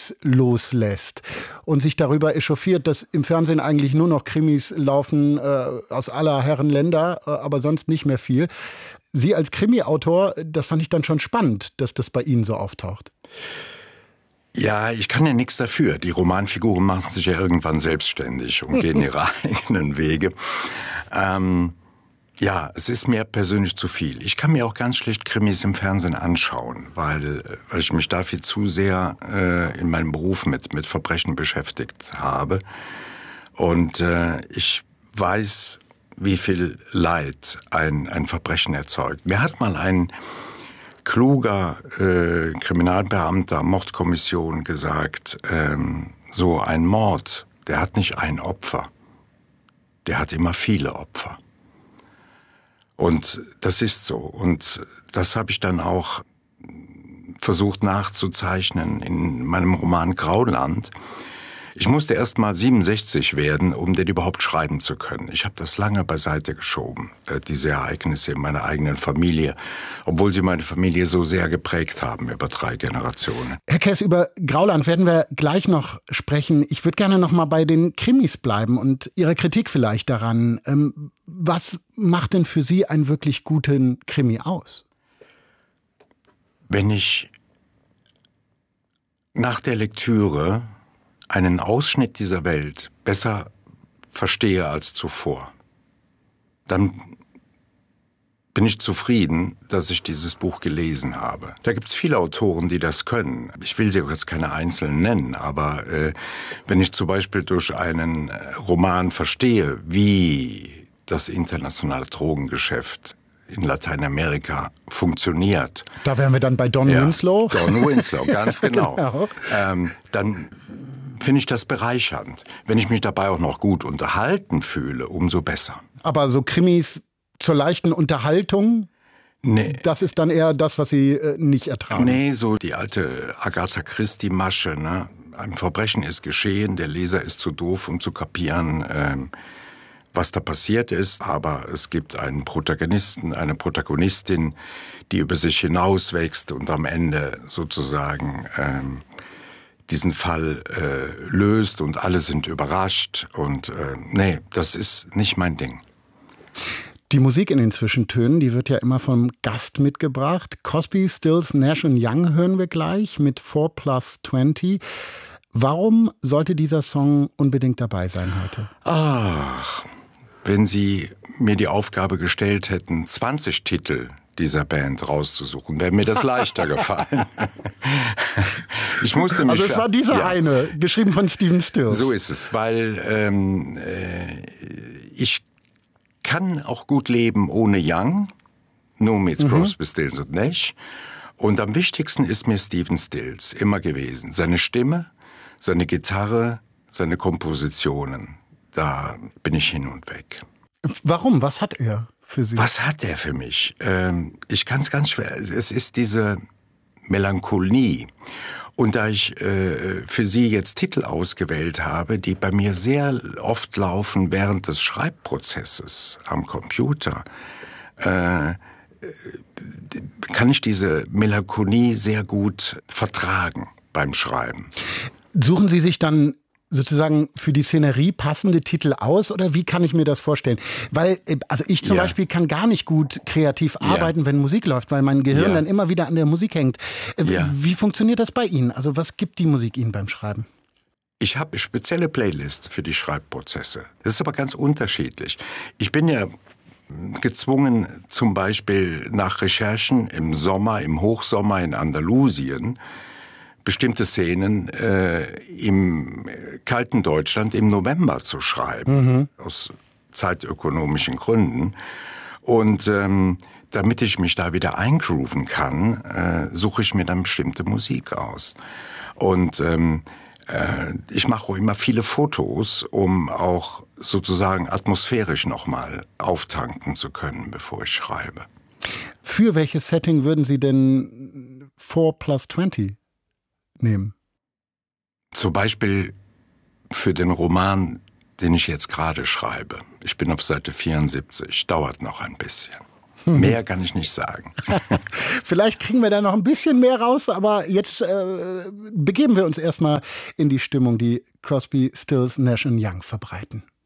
Krimis loslässt und sich darüber echauffiert, dass im Fernsehen eigentlich nur noch Krimis laufen aus aller Herren Länder, aber sonst nicht mehr viel. Sie als Krimi-Autor, das fand ich dann schon spannend, dass das bei Ihnen so auftaucht. Ja, ich kann ja nichts dafür. Die Romanfiguren machen sich ja irgendwann selbstständig und gehen ihre eigenen Wege. Ja, es ist mir persönlich zu viel. Ich kann mir auch ganz schlecht Krimis im Fernsehen anschauen, weil ich mich dafür zu sehr in meinem Beruf mit Verbrechen beschäftigt habe. Und ich weiß, wie viel Leid ein Verbrechen erzeugt. Mir hat mal ein kluger Kriminalbeamter, Mordkommission gesagt, so ein Mord, der hat nicht ein Opfer, der hat immer viele Opfer. Und das ist so. Und das habe ich dann auch versucht nachzuzeichnen in meinem Roman Grauland. Ich musste erst mal 67 werden, um den überhaupt schreiben zu können. Ich habe das lange beiseite geschoben, diese Ereignisse in meiner eigenen Familie, obwohl sie meine Familie so sehr geprägt haben über 3 Generationen. Herr Kess, über Grauland werden wir gleich noch sprechen. Ich würde gerne noch mal bei den Krimis bleiben und Ihrer Kritik vielleicht daran. Was macht denn für Sie einen wirklich guten Krimi aus? Wenn ich nach der Lektüre einen Ausschnitt dieser Welt besser verstehe als zuvor, dann bin ich zufrieden, dass ich dieses Buch gelesen habe. Da gibt es viele Autoren, die das können. Ich will sie auch jetzt keine einzelnen nennen, aber wenn ich zum Beispiel durch einen Roman verstehe, wie das internationale Drogengeschäft in Lateinamerika funktioniert. Da wären wir dann bei Don Winslow. Don Winslow, ganz genau. Genau. Dann finde ich das bereichernd. Wenn ich mich dabei auch noch gut unterhalten fühle, umso besser. Aber so Krimis zur leichten Unterhaltung, nee, das ist dann eher das, was Sie nicht ertragen. Nee, so die alte Agatha Christie-Masche, ne? Ein Verbrechen ist geschehen, der Leser ist zu doof, um zu kapieren, was da passiert ist. Aber es gibt einen Protagonisten, eine Protagonistin, die über sich hinauswächst und am Ende sozusagen diesen Fall löst und alle sind überrascht. Und nee, das ist nicht mein Ding. Die Musik in den Zwischentönen, die wird ja immer vom Gast mitgebracht. Crosby, Stills, Nash & Young hören wir gleich mit 4+20. Warum sollte dieser Song unbedingt dabei sein heute? Ach, wenn Sie mir die Aufgabe gestellt hätten, 20 Titel dieser Band rauszusuchen, wäre mir das leichter gefallen. Ich musste mich also es war dieser eine, geschrieben von Stephen Stills. So ist es, weil ich kann auch gut leben ohne Young, nur mit Crosby, Stills und Nash. Und am wichtigsten ist mir Stephen Stills immer gewesen. Seine Stimme, seine Gitarre, seine Kompositionen. Da bin ich hin und weg. Warum? Was hat er für Sie? Was hat er für mich? Ich kann es ganz schwer. Es ist diese Melancholie. Und da ich für Sie jetzt Titel ausgewählt habe, die bei mir sehr oft laufen während des Schreibprozesses am Computer, kann ich diese Melancholie sehr gut vertragen beim Schreiben. Suchen Sie sich dann sozusagen für die Szenerie passende Titel aus oder wie kann ich mir das vorstellen? Weil, also ich zum Beispiel kann gar nicht gut kreativ arbeiten, wenn Musik läuft, weil mein Gehirn dann immer wieder an der Musik hängt. Wie funktioniert das bei Ihnen? Also was gibt die Musik Ihnen beim Schreiben? Ich habe spezielle Playlists für die Schreibprozesse. Das ist aber ganz unterschiedlich. Ich bin ja gezwungen, zum Beispiel nach Recherchen im Sommer, im Hochsommer in Andalusien, bestimmte Szenen im kalten Deutschland im November zu schreiben, aus zeitökonomischen Gründen. Und damit ich mich da wieder eingrooven kann, suche ich mir dann bestimmte Musik aus. Und ich mache auch immer viele Fotos, um auch sozusagen atmosphärisch nochmal auftanken zu können, bevor ich schreibe. Für welches Setting würden Sie denn 4+20 nehmen? Zum Beispiel für den Roman, den ich jetzt gerade schreibe. Ich bin auf Seite 74, dauert noch ein bisschen. Mehr kann ich nicht sagen. Vielleicht kriegen wir da noch ein bisschen mehr raus, aber jetzt begeben wir uns erstmal in die Stimmung, die Crosby, Stills, Nash & Young verbreiten.